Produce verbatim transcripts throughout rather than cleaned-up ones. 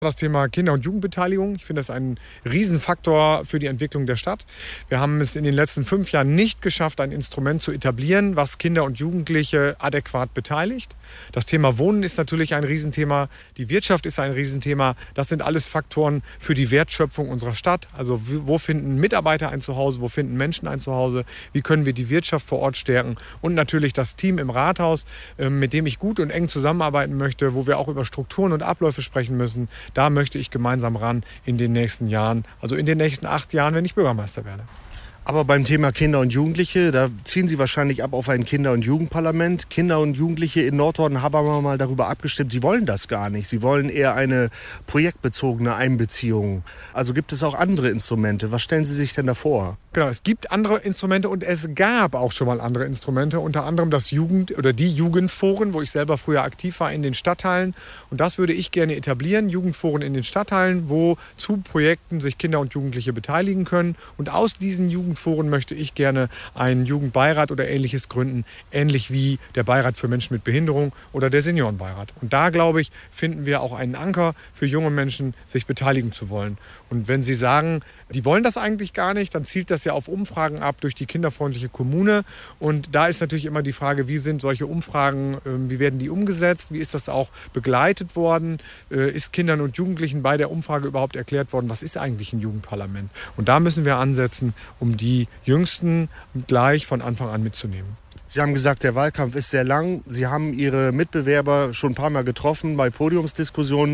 Das Thema Kinder- und Jugendbeteiligung. Ich finde das ein Riesenfaktor für die Entwicklung der Stadt. Wir haben es in den letzten fünf Jahren nicht geschafft, ein Instrument zu etablieren, was Kinder und Jugendliche adäquat beteiligt. Das Thema Wohnen ist natürlich ein Riesenthema. Die Wirtschaft ist ein Riesenthema. Das sind alles Faktoren für die Wertschöpfung unserer Stadt. Also wo finden Mitarbeiter ein Zuhause, wo finden Menschen ein Zuhause, wie können wir die Wirtschaft vor Ort stärken und natürlich das Team im Rathaus, mit dem ich gut und eng zusammenarbeiten möchte, wo wir auch über Strukturen und Abläufe sprechen müssen. Da möchte ich gemeinsam ran in den nächsten Jahren, also in den nächsten acht Jahren, wenn ich Bürgermeister werde. Aber beim Thema Kinder und Jugendliche, da ziehen Sie wahrscheinlich ab auf ein Kinder- und Jugendparlament. Kinder und Jugendliche in Nordhorn haben aber mal darüber abgestimmt, sie wollen das gar nicht. Sie wollen eher eine projektbezogene Einbeziehung. Also gibt es auch andere Instrumente. Was stellen Sie sich denn da vor? Genau, es gibt andere Instrumente und es gab auch schon mal andere Instrumente, unter anderem das Jugend- oder die Jugendforen, wo ich selber früher aktiv war in den Stadtteilen. Und das würde ich gerne etablieren, Jugendforen in den Stadtteilen, wo zu Projekten sich Kinder und Jugendliche beteiligen können. Und aus diesen Jugendforen möchte ich gerne einen Jugendbeirat oder Ähnliches gründen, ähnlich wie der Beirat für Menschen mit Behinderung oder der Seniorenbeirat. Und da, glaube ich, finden wir auch einen Anker für junge Menschen, sich beteiligen zu wollen. Und wenn Sie sagen, die wollen das eigentlich gar nicht, dann zielt das ja auf Umfragen ab durch die kinderfreundliche Kommune. Und da ist natürlich immer die Frage, wie sind solche Umfragen, wie werden die umgesetzt, wie ist das auch begleitet worden, ist Kindern und Jugendlichen bei der Umfrage überhaupt erklärt worden, was ist eigentlich ein Jugendparlament. Und da müssen wir ansetzen, um die Jüngsten gleich von Anfang an mitzunehmen. Sie haben gesagt, der Wahlkampf ist sehr lang. Sie haben Ihre Mitbewerber schon ein paar Mal getroffen bei Podiumsdiskussionen.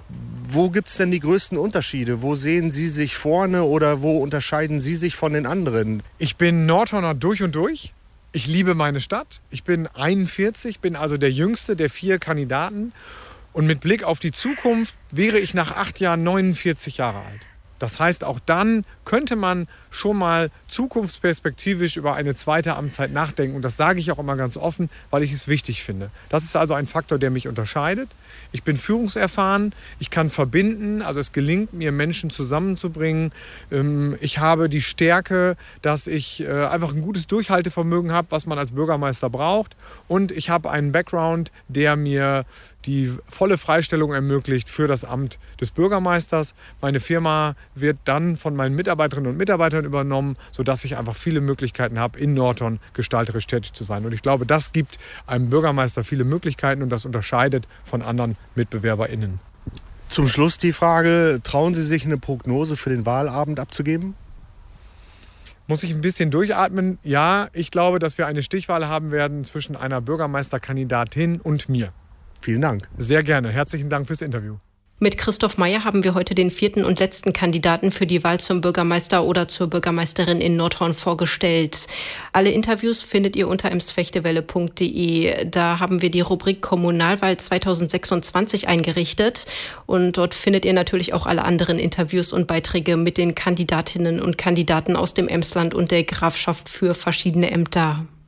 Wo gibt es denn die größten Unterschiede? Wo sehen Sie sich vorne oder wo unterscheiden Sie sich von den anderen? Ich bin Nordhorner durch und durch. Ich liebe meine Stadt. Ich bin einundvierzig, bin also der jüngste der vier Kandidaten. Und mit Blick auf die Zukunft wäre ich nach acht Jahren neunundvierzig Jahre alt. Das heißt, auch dann könnte man schon mal zukunftsperspektivisch über eine zweite Amtszeit nachdenken. Und das sage ich auch immer ganz offen, weil ich es wichtig finde. Das ist also ein Faktor, der mich unterscheidet. Ich bin führungserfahren, ich kann verbinden, also es gelingt mir, Menschen zusammenzubringen. Ich habe die Stärke, dass ich einfach ein gutes Durchhaltevermögen habe, was man als Bürgermeister braucht. Und ich habe einen Background, der mir die volle Freistellung ermöglicht für das Amt des Bürgermeisters. Meine Firma wird dann von meinen Mitarbeiterinnen und Mitarbeitern übernommen, sodass ich einfach viele Möglichkeiten habe, in Nordhorn gestalterisch tätig zu sein. Und ich glaube, das gibt einem Bürgermeister viele Möglichkeiten und das unterscheidet von anderen MitbewerberInnen. Zum Schluss die Frage, trauen Sie sich eine Prognose für den Wahlabend abzugeben? Muss ich ein bisschen durchatmen? Ja, ich glaube, dass wir eine Stichwahl haben werden zwischen einer Bürgermeisterkandidatin und mir. Vielen Dank. Sehr gerne. Herzlichen Dank fürs Interview. Mit Christoph Meyer haben wir heute den vierten und letzten Kandidaten für die Wahl zum Bürgermeister oder zur Bürgermeisterin in Nordhorn vorgestellt. Alle Interviews findet ihr unter emsfechtewelle punkt de. Da haben wir die Rubrik Kommunalwahl zweitausendsechsundzwanzig eingerichtet. Und dort findet ihr natürlich auch alle anderen Interviews und Beiträge mit den Kandidatinnen und Kandidaten aus dem Emsland und der Grafschaft für verschiedene Ämter.